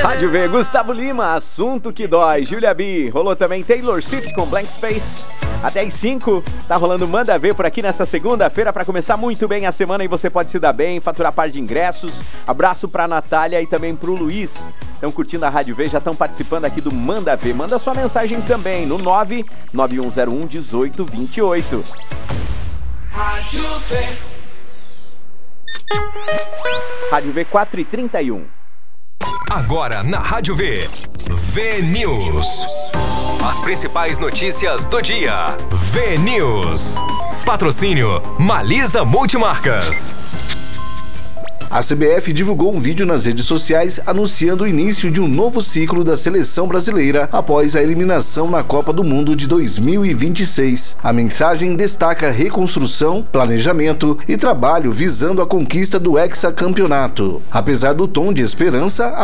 Rádio V, Gustavo Lima, assunto que dói. Julia B, rolou também Taylor Swift com Blank Space. Até às 5, tá rolando Manda Ver por aqui nessa segunda-feira pra começar muito bem a semana e você pode se dar bem, faturar par de ingressos. Abraço pra Natália e também pro Luiz. Estão curtindo a Rádio V, já estão participando aqui do Manda Ver. Manda sua mensagem também no 991011828. Rádio V. Rádio V 4h31. Agora na Rádio V, V-News. As principais notícias do dia. V-News. Patrocínio Malisa Multimarcas. A CBF divulgou um vídeo nas redes sociais anunciando o início de um novo ciclo da seleção brasileira após a eliminação na Copa do Mundo de 2026. A mensagem destaca reconstrução, planejamento e trabalho visando a conquista do hexacampeonato. Apesar do tom de esperança,